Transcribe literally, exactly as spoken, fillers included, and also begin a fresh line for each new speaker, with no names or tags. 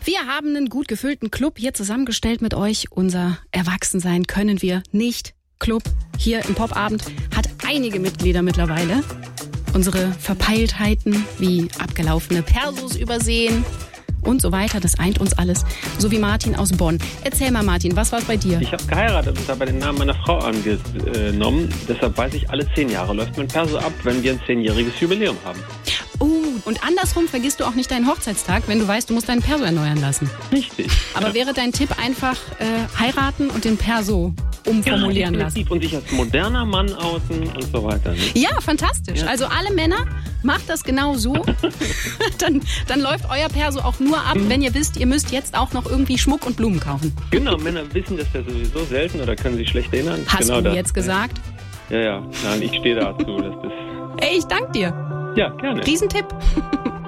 Wir haben einen gut gefüllten Club hier zusammengestellt mit euch. Unser Erwachsensein können wir nicht. Club hier im Popabend hat einige Mitglieder mittlerweile. Unsere Verpeiltheiten wie abgelaufene Persos übersehen und so weiter, das eint uns alles. So wie Martin aus Bonn. Erzähl mal, Martin, was war es bei dir?
Ich habe geheiratet und dabei den Namen meiner Frau angenommen. Deshalb weiß ich, alle zehn Jahre läuft mein Perso ab, wenn wir ein zehnjähriges Jubiläum haben.
Oh, und andersrum vergisst du auch nicht deinen Hochzeitstag, wenn du weißt, du musst deinen Perso erneuern lassen.
Richtig.
Aber ja. Wäre dein Tipp einfach äh, heiraten und den Perso umformulieren
ja,
lassen?
Und sich als moderner Mann outen und so weiter. Ne?
Ja, fantastisch. Ja. Also alle Männer, macht das genau so. dann, dann läuft euer Perso auch nur ab, mhm. wenn ihr wisst, ihr müsst jetzt auch noch irgendwie Schmuck und Blumen kaufen.
Genau, Männer wissen das ja sowieso selten oder können sich schlecht erinnern.
Hast
genau
du
das.
jetzt gesagt?
Ja, ja. Nein, ich stehe dazu. Das ist
Ey, ich danke dir.
Ja, gerne.
Riesentipp.